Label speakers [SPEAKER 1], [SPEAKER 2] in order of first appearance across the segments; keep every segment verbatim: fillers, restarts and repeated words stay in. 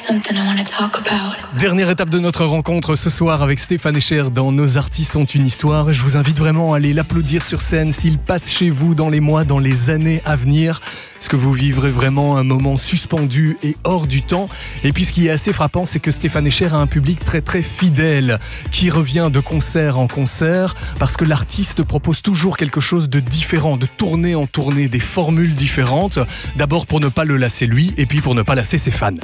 [SPEAKER 1] something I want to talk about.
[SPEAKER 2] Dernière étape de notre rencontre ce soir avec Stéphane Escher dans Nos artistes ont une histoire. Je vous invite vraiment à aller l'applaudir sur scène s'il passe chez vous dans les mois, dans les années à venir. Est-ce que vous vivrez vraiment un moment suspendu et hors du temps? Et puis ce qui est assez frappant, c'est que Stéphane Escher a un public très très fidèle qui revient de concert en concert parce que l'artiste propose toujours quelque chose de différent, de tournée en tournée, des formules différentes. D'abord pour ne pas le lasser lui et puis pour ne pas lasser ses fans.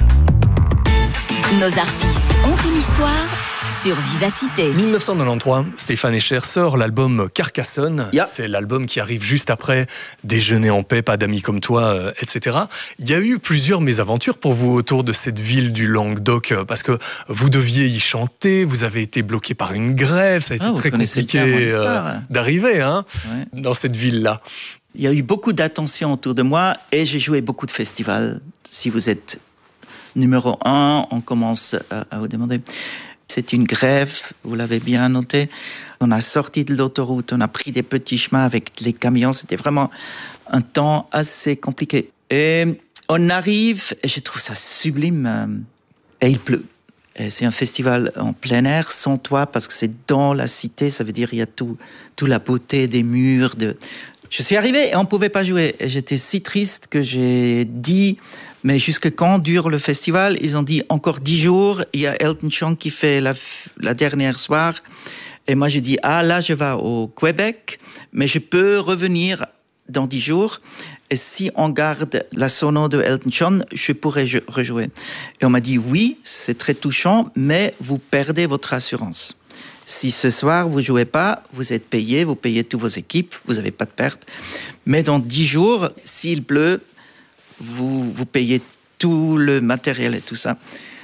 [SPEAKER 3] Nos artistes ont une histoire sur Vivacité.
[SPEAKER 2] dix-neuf cent quatre-vingt-treize, Stéphane Escher sort l'album Carcassonne.
[SPEAKER 4] Yeah.
[SPEAKER 2] C'est l'album qui arrive juste après Déjeuner en paix, Pas d'amis comme toi, euh, et cetera. Il y a eu plusieurs mésaventures pour vous autour de cette ville du Languedoc, parce que vous deviez y chanter, vous avez été bloqué par une grève, ça a été
[SPEAKER 4] Ah,
[SPEAKER 2] très compliqué euh, d'arriver hein, ouais. dans cette ville-là.
[SPEAKER 4] Il y a eu beaucoup d'attention autour de moi et j'ai joué beaucoup de festivals. Si vous êtes numéro un, on commence à, à vous demander. C'est une grève, vous l'avez bien noté. On a sorti de l'autoroute, on a pris des petits chemins avec les camions. C'était vraiment un temps assez compliqué. Et on arrive, et je trouve ça sublime, et il pleut. Et c'est un festival en plein air, sans toit, parce que c'est dans la cité. Ça veut dire qu'il y a tout, toute la beauté des murs. De... Je suis arrivé et on ne pouvait pas jouer. Et j'étais si triste que j'ai dit... Mais jusque quand dure le festival? Ils ont dit encore dix jours. Il y a Elton John qui fait la, la dernière soir. Et moi, je dis, ah là, je vais au Québec, mais je peux revenir dans dix jours. Et si on garde la sono de Elton John, je pourrais rejouer. Et on m'a dit, oui, c'est très touchant, mais vous perdez votre assurance. Si ce soir, vous ne jouez pas, vous êtes payé, vous payez toutes vos équipes, vous n'avez pas de perte. Mais dans dix jours, s'il pleut, Vous, vous payez tout le matériel et tout ça.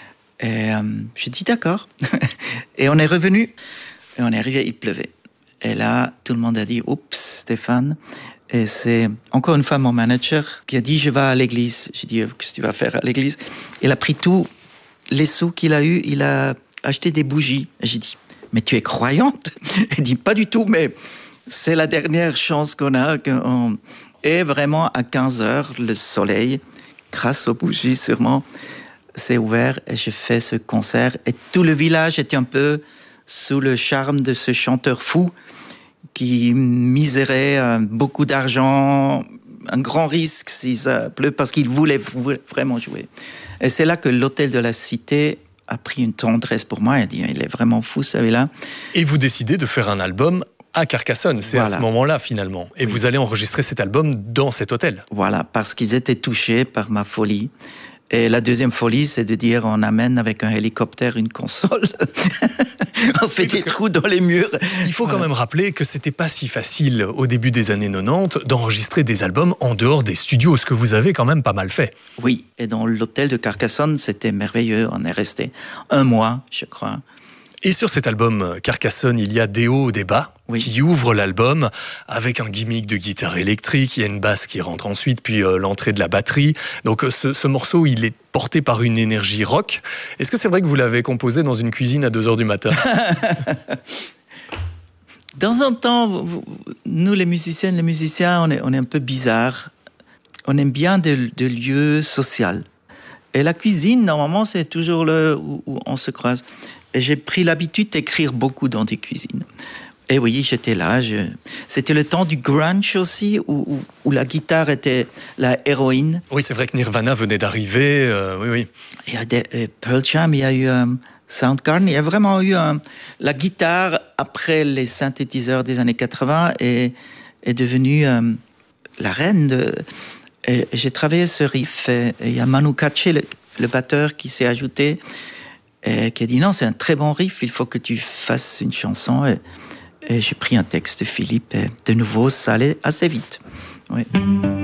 [SPEAKER 4] Et euh, j'ai dit d'accord. Et on est revenu. Et on est arrivé, il pleuvait. Et là, tout le monde a dit, oups, Stéphane. Et c'est encore une fois mon manager qui a dit, je vais à l'église. J'ai dit, qu'est-ce que tu vas faire à l'église? Il a pris tous les sous qu'il a eu, il a acheté des bougies. Et j'ai dit, mais tu es croyante? Il dit, pas du tout, mais c'est la dernière chance qu'on a. Qu'on... Et vraiment, à quinze heures, le soleil, grâce aux bougies sûrement, s'est ouvert et j'ai fait ce concert. Et tout le village était un peu sous le charme de ce chanteur fou qui misérait euh, beaucoup d'argent, un grand risque si ça pleut, parce qu'il voulait, voulait vraiment jouer. Et c'est là que l'hôtel de la Cité a pris une tendresse pour moi. Il a dit, il est vraiment fou celui-là.
[SPEAKER 2] Et vous décidez de faire un album à Carcassonne, c'est voilà. À ce moment-là finalement. Et oui. Vous allez enregistrer cet album dans cet hôtel.
[SPEAKER 4] Voilà, parce qu'ils étaient touchés par ma folie. Et la deuxième folie, c'est de dire on amène avec un hélicoptère une console. On fait oui, des trous dans les murs.
[SPEAKER 2] Il faut voilà. Quand même rappeler que c'était pas si facile au début des années quatre-vingt-dix d'enregistrer des albums en dehors des studios, ce que vous avez quand même pas mal fait.
[SPEAKER 4] Oui, et dans l'hôtel de Carcassonne, c'était merveilleux. On est resté un mois, je crois.
[SPEAKER 2] Et sur cet album Carcassonne, il y a des hauts, des bas oui. qui ouvrent l'album avec un gimmick de guitare électrique. Il y a une basse qui rentre ensuite, puis euh, l'entrée de la batterie. Donc ce, ce morceau, il est porté par une énergie rock. Est-ce que c'est vrai que vous l'avez composé dans une cuisine à deux heures du matin?
[SPEAKER 4] Dans un temps, nous les musiciennes, les musiciens, on est, on est un peu bizarres. On aime bien des de lieux sociaux. Et la cuisine, normalement, c'est toujours le où, où on se croise. Et j'ai pris l'habitude d'écrire beaucoup dans des cuisines. Et oui, j'étais là. Je... C'était le temps du grunge aussi, où, où, où la guitare était la héroïne.
[SPEAKER 2] Oui, c'est vrai que Nirvana venait d'arriver. Euh, oui, oui.
[SPEAKER 4] Il y a des, euh, Pearl Jam, il y a eu um, Soundgarden. Il y a vraiment eu um, la guitare après les synthétiseurs des années quatre-vingts est, est devenue um, la reine. De... Et j'ai travaillé ce riff. Et il y a Manu Katché, le, le batteur, qui s'est ajouté. Et qui a dit non, c'est un très bon riff, il faut que tu fasses une chanson. Et, et j'ai pris un texte de Philippe, et de nouveau, ça allait assez vite. Oui.